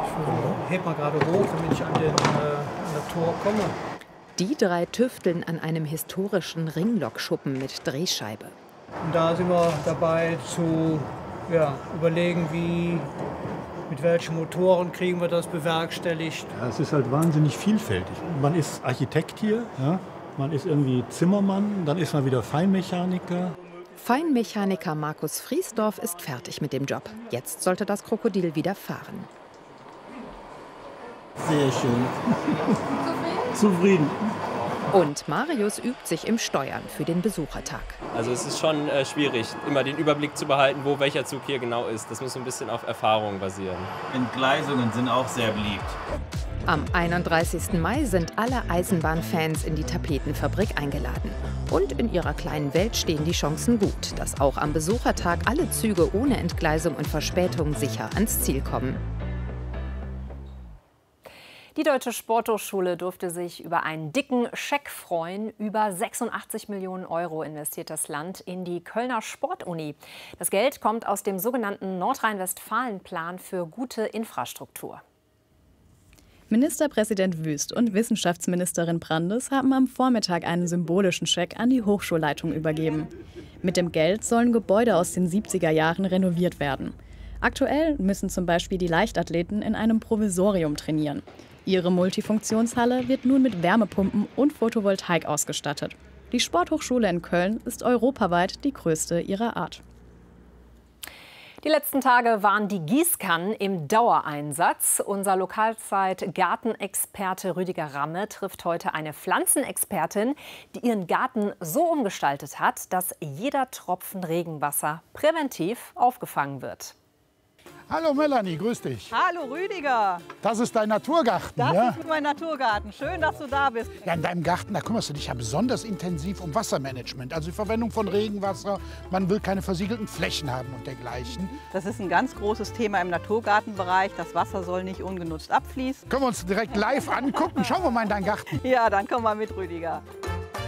Ich heb mal gerade hoch, damit ich an das Tor komme. Die drei tüfteln an einem historischen Ringlokschuppen mit Drehscheibe. Und da sind wir dabei zu überlegen, mit welchen Motoren kriegen wir das bewerkstelligt. Ja, es ist halt wahnsinnig vielfältig. Man ist Architekt hier, ja? Man ist irgendwie Zimmermann, dann ist man wieder Feinmechaniker. Feinmechaniker Markus Friesdorf ist fertig mit dem Job. Jetzt sollte das Krokodil wieder fahren. Sehr schön. Zufrieden. Und Marius übt sich im Steuern für den Besuchertag. Also es ist schon schwierig, immer den Überblick zu behalten, wo welcher Zug hier genau ist. Das muss ein bisschen auf Erfahrung basieren. Entgleisungen sind auch sehr beliebt. Am 31. Mai sind alle Eisenbahnfans in die Tapetenfabrik eingeladen. Und in ihrer kleinen Welt stehen die Chancen gut, dass auch am Besuchertag alle Züge ohne Entgleisung und Verspätung sicher ans Ziel kommen. Die Deutsche Sporthochschule durfte sich über einen dicken Scheck freuen. Über 86 Millionen Euro investiert das Land in die Kölner Sportuni. Das Geld kommt aus dem sogenannten Nordrhein-Westfalen-Plan für gute Infrastruktur. Ministerpräsident Wüst und Wissenschaftsministerin Brandes haben am Vormittag einen symbolischen Scheck an die Hochschulleitung übergeben. Mit dem Geld sollen Gebäude aus den 70er Jahren renoviert werden. Aktuell müssen zum Beispiel die Leichtathleten in einem Provisorium trainieren. Ihre Multifunktionshalle wird nun mit Wärmepumpen und Photovoltaik ausgestattet. Die Sporthochschule in Köln ist europaweit die größte ihrer Art. Die letzten Tage waren die Gießkannen im Dauereinsatz. Unser Lokalzeit-Gartenexperte Rüdiger Ramme trifft heute eine Pflanzenexpertin, die ihren Garten so umgestaltet hat, dass jeder Tropfen Regenwasser präventiv aufgefangen wird. Hallo Melanie, grüß dich. Hallo Rüdiger. Das ist dein Naturgarten, Das ja? ist mein Naturgarten. Schön, dass du da bist. Ja, in deinem Garten, da kümmerst du dich ja besonders intensiv um Wassermanagement. Also die Verwendung von Regenwasser. Man will keine versiegelten Flächen haben und dergleichen. Das ist ein ganz großes Thema im Naturgartenbereich. Das Wasser soll nicht ungenutzt abfließen. Können wir uns direkt live angucken? Schauen wir mal in deinen Garten. Ja, dann komm mal mit, Rüdiger.